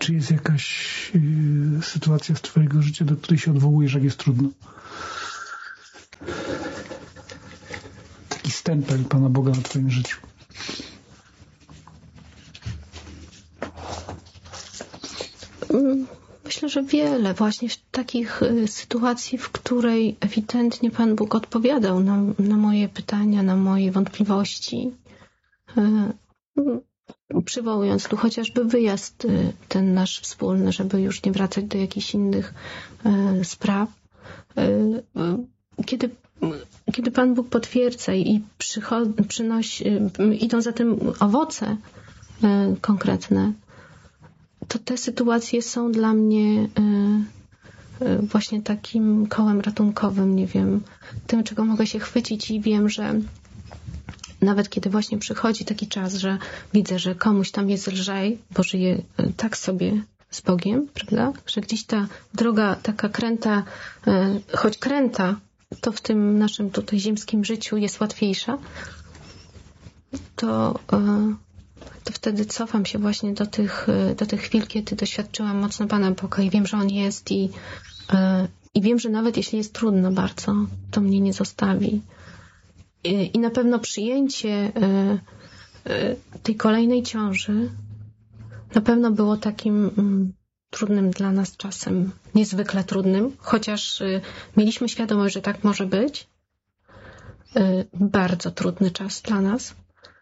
czy jest jakaś sytuacja z twojego życia, do której się odwołujesz, jak jest trudno? Taki stempel Pana Boga na twoim życiu. Myślę, że wiele właśnie takich sytuacji, w której ewidentnie Pan Bóg odpowiadał na moje pytania, na moje wątpliwości. Przywołując tu chociażby wyjazd ten nasz wspólny, żeby już nie wracać do jakichś innych spraw. Kiedy Pan Bóg potwierdza i przynosi, idą za tym owoce konkretne, to te sytuacje są dla mnie właśnie takim kołem ratunkowym, nie wiem, tym, czego mogę się chwycić i wiem, że nawet kiedy właśnie przychodzi taki czas, że widzę, że komuś tam jest lżej, bo żyje tak sobie z Bogiem, prawda? Że gdzieś ta droga taka kręta, choć kręta, to w tym naszym tutaj ziemskim życiu jest łatwiejsza, to wtedy cofam się właśnie do tych chwil, kiedy doświadczyłam mocno Pana Boga i wiem, że On jest i wiem, że nawet jeśli jest trudno bardzo, to mnie nie zostawi. I na pewno przyjęcie tej kolejnej ciąży na pewno było takim trudnym dla nas czasem, niezwykle trudnym, chociaż mieliśmy świadomość, że tak może być. Bardzo trudny czas dla nas.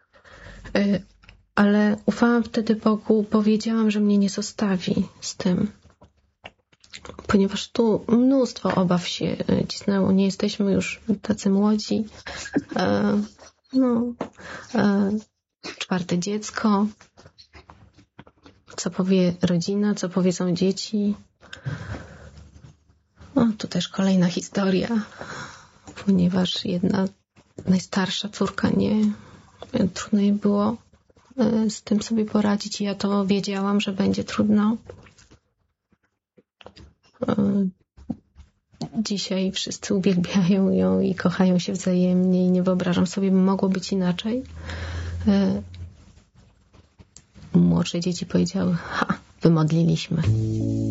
Ale ufałam wtedy Bogu, bo wiedziałam, że mnie nie zostawi z tym. Ponieważ tu mnóstwo obaw się cisnęło. Nie jesteśmy już tacy młodzi. Czwarte dziecko. Co powie rodzina, co powiedzą dzieci. Tu też kolejna historia. Ponieważ jedna najstarsza córka trudno jej było z tym sobie poradzić i ja to wiedziałam, że będzie trudno. Dzisiaj wszyscy uwielbiają ją i kochają się wzajemnie i nie wyobrażam sobie, by mogło być inaczej. Młodsze dzieci powiedziały, wymodliliśmy.